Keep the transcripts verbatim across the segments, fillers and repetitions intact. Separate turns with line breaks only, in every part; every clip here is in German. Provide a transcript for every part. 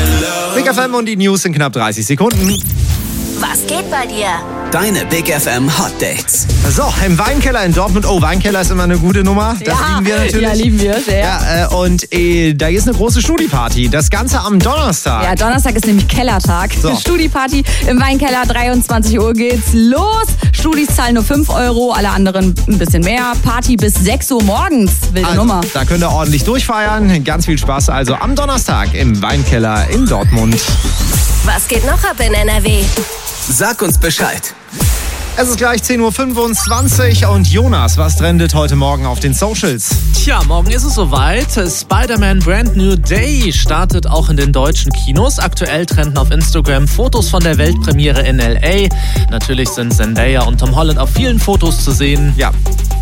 Big F M und die News in knapp dreißig Sekunden.
Was geht bei dir?
Deine Big F M Hot Dates.
So, im Weinkeller in Dortmund. Oh, Weinkeller ist immer eine gute Nummer. Das
ja,
lieben wir natürlich.
Ja, lieben wir sehr.
Ja, äh, und äh, da ist eine große Studi-Party. Das Ganze am Donnerstag.
Ja, Donnerstag ist nämlich Kellertag.
So.
Studi-Party im Weinkeller, dreiundzwanzig Uhr geht's los. Studis zahlen nur fünf Euro, alle anderen ein bisschen mehr. Party bis sechs Uhr morgens. Wilde
Also,
Nummer.
da könnt ihr ordentlich durchfeiern. Ganz viel Spaß also am Donnerstag im Weinkeller in Dortmund.
Was geht noch ab in N R W?
Sag uns Bescheid.
Es ist gleich zehn Uhr fünfundzwanzig und Jonas, was trendet heute Morgen auf den Socials?
Tja, morgen ist es soweit. Spider-Man Brand New Day startet auch in den deutschen Kinos. Aktuell trenden auf Instagram Fotos von der Weltpremiere in L A. Natürlich sind Zendaya und Tom Holland auf vielen Fotos zu sehen.
Ja.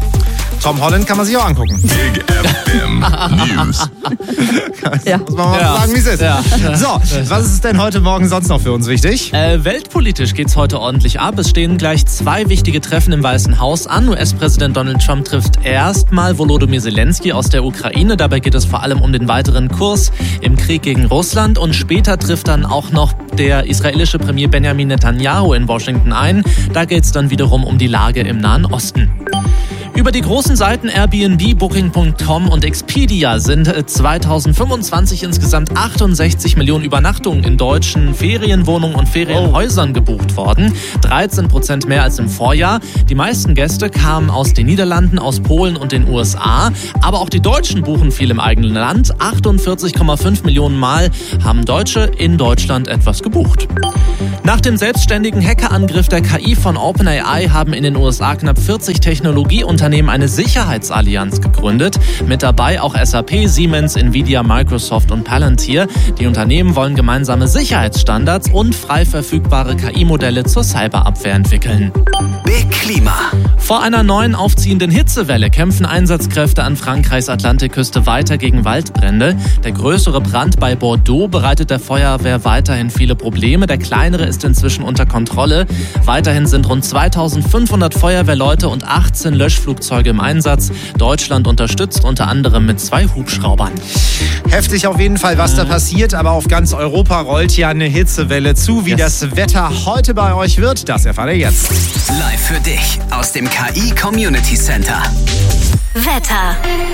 Tom Holland kann man sich auch angucken.
Big F M News.
Ja.
Muss man mal
Ja.
sagen, wie es ist.
Ja.
So, was ist denn heute Morgen sonst noch für uns wichtig?
Äh, weltpolitisch geht's heute ordentlich ab. Es stehen gleich zwei wichtige Treffen im Weißen Haus an. U S-Präsident Donald Trump trifft erstmal Volodymyr Zelensky aus der Ukraine. Dabei geht es vor allem um den weiteren Kurs im Krieg gegen Russland. Und später trifft dann auch noch der israelische Premier Benjamin Netanyahu in Washington ein. Da geht's dann wiederum um die Lage im Nahen Osten. Über die großen Seiten Airbnb, Booking Punkt com und Expedia sind zweitausendfünfundzwanzig insgesamt achtundsechzig Millionen Übernachtungen in deutschen Ferienwohnungen und Ferienhäusern gebucht worden. dreizehn Prozent mehr als im Vorjahr. Die meisten Gäste kamen aus den Niederlanden, aus Polen und den U S A. Aber auch die Deutschen buchen viel im eigenen Land. achtundvierzig Komma fünf Millionen Mal haben Deutsche in Deutschland etwas gebucht. Nach dem selbstständigen Hackerangriff der K I von OpenAI haben in den U S A knapp vierzig Technologieunternehmen eine Sicherheitsallianz gegründet. Mit dabei auch S A P, Siemens, Nvidia, Microsoft und Palantir. Die Unternehmen wollen gemeinsame Sicherheitsstandards und frei verfügbare K I-Modelle zur Cyberabwehr entwickeln.
Big Klima.
Vor einer neuen aufziehenden Hitzewelle kämpfen Einsatzkräfte an Frankreichs Atlantikküste weiter gegen Waldbrände. Der größere Brand bei Bordeaux bereitet der Feuerwehr weiterhin viele Probleme. Der kleinere ist inzwischen unter Kontrolle. Weiterhin sind rund zweitausendfünfhundert Feuerwehrleute und achtzehn Löschflugzeuge im Einsatz. Deutschland unterstützt unter anderem mit zwei Hubschraubern.
Heftig auf jeden Fall, was da passiert, aber auf ganz Europa rollt ja eine Hitzewelle zu. Wie
Yes.
das Wetter heute bei euch wird, das erfahrt ihr jetzt.
Live für dich aus dem K I Community Center.
Wetter.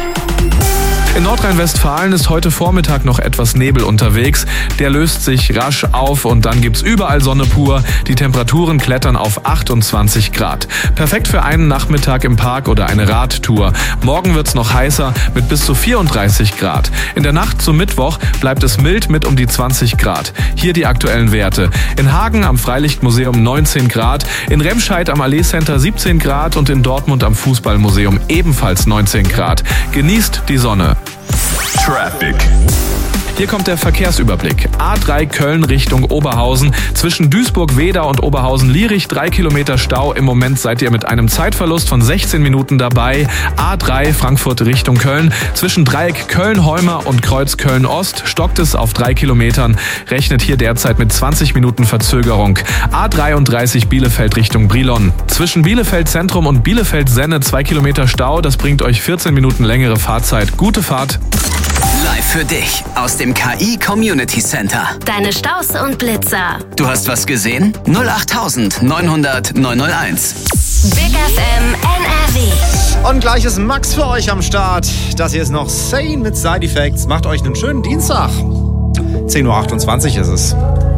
In Nordrhein-Westfalen ist heute Vormittag noch etwas Nebel unterwegs. Der löst sich rasch auf und dann gibt's überall Sonne pur. Die Temperaturen klettern auf achtundzwanzig Grad. Perfekt für einen Nachmittag im Park oder eine Radtour. Morgen wird's noch heißer mit bis zu vierunddreißig Grad. In der Nacht zum Mittwoch bleibt es mild mit um die zwanzig Grad. Hier die aktuellen Werte. In Hagen am Freilichtmuseum neunzehn Grad, in Remscheid am Allee Center siebzehn Grad und in Dortmund am Fußballmuseum ebenfalls neunzehn Grad. Genießt die Sonne. Traffic. Hier kommt der Verkehrsüberblick. A drei Köln Richtung Oberhausen. Zwischen Duisburg-Wedau und Oberhausen-Lierich drei Kilometer Stau. Im Moment seid ihr mit einem Zeitverlust von sechzehn Minuten dabei. A drei Frankfurt Richtung Köln. Zwischen Dreieck Köln-Heumer und Kreuz Köln-Ost stockt es auf drei Kilometern. Rechnet hier derzeit mit zwanzig Minuten Verzögerung. A dreiunddreißig Bielefeld Richtung Brilon. Zwischen Bielefeld Zentrum und Bielefeld-Senne zwei Kilometer Stau. Das bringt euch vierzehn Minuten längere Fahrzeit. Gute Fahrt.
Live für dich aus dem K I Community Center.
Deine Staus und Blitzer.
Du hast was gesehen? null acht neunhundert neunhunderteins.
Big F M N R W.
Und gleich ist Max für euch am Start. Das hier ist noch Sane mit Side Effects. Macht euch einen schönen Dienstag. zehn Uhr achtundzwanzig ist es.